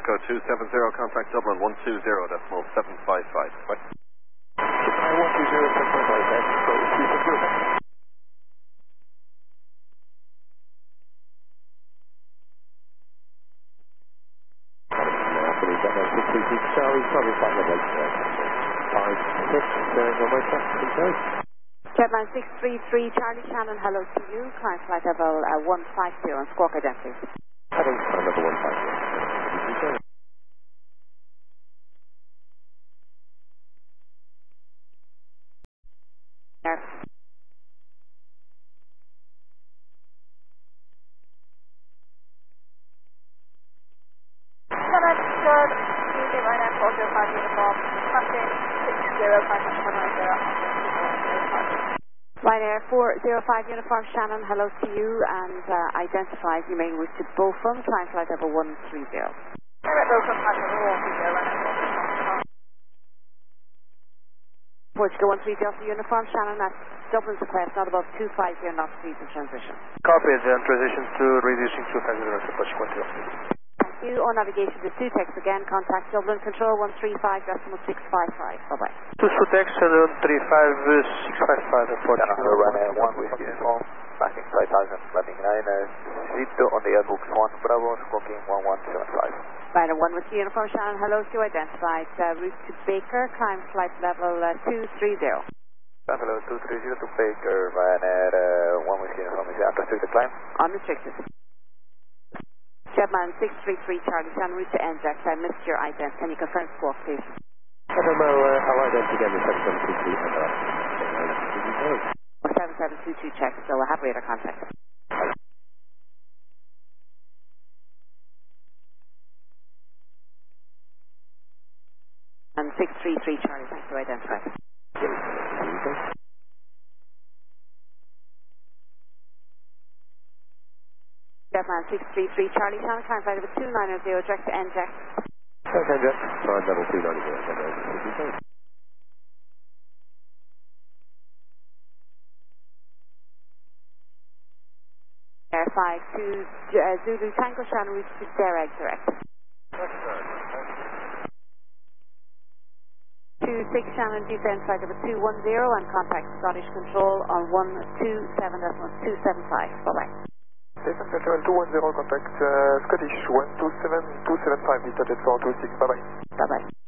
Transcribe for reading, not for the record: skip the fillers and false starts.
Echo 270, contact Dublin 120.755. What? I 120.755, Echo 270. Charlie, probably 5 level 5, 6, runway check, please. Jetman 633, Charlie Shannon, hello to you. Climb flight level 150 on squawk identity. Heading climb level 150. Yes. Good. Using right now 405 uniform. Captain 605. Ryanair 405 uniform, Shannon, hello to you, and identify as you may wish to Beaufort, climb flight level 130. Portugal 130 for uniform, Shannon, that's Dublin's request, not above 250 knots speed in transition. Copy, then transition to reducing 250 knots to Portugal 130. Thank you. On navigation to Sutex again, contact Dublin Control 135.655. Bye-bye. To Sutex 135.655 Portugal. Ryanair 1 with uniform, backing 5000, landing 9, Zito on the Airbus 1, Bravo, squawking 1175. Ryanair 1 with uniform, Shannon, hello to you, identified. Route to Baker, climb flight level 230. Hello, 230 to Baker, Ryanair 1 with uniform, is it unrestricted climb? Unrestricted. Jetman 633, Charlie Shannon, route to NJAX. I missed your ident. Can you confirm squawk, please? FMO, our ident again is 7722 and 7722 check, so we'll have radar contact. And 633, Charlie, thank you, identified. Jetman 633, Charlie Shannon, climb flight level 290, direct to NJAX. Okay, NJAX, climb level 290, Air 5 to Zulu Tango Shannon, route to Dereg direct. 26 Shannon, descend flight level 210 and contact Scottish Control on 127.275. Bye-bye. Descent level 210, contact Scottish 127.275, dispatched 426, bye-bye. Bye-bye.